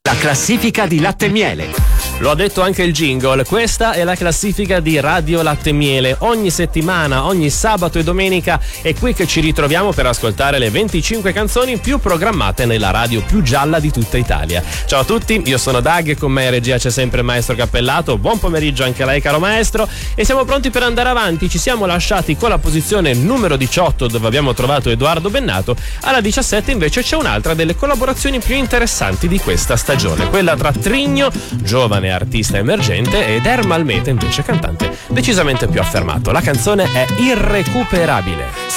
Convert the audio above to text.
La classifica di Latte e Miele. Lo ha detto anche il jingle, questa è la classifica di Radio Latte e Miele. Ogni settimana, ogni sabato e domenica è qui che ci ritroviamo per ascoltare le 25 canzoni più programmate nella radio più gialla di tutta Italia. Ciao a tutti, io sono Doug e con me in regia c'è sempre il maestro Cappellato. Buon pomeriggio anche a lei, caro maestro, e siamo pronti per andare avanti. Ci siamo lasciati con la posizione numero 18, dove abbiamo trovato Edoardo Bennato. Alla 17 invece c'è un'altra delle collaborazioni più interessanti di questa stagione, quella tra Trigno, giovane artista emergente, ed Ermal Meta, invece cantante decisamente più affermato. La canzone è Irrecuperabile.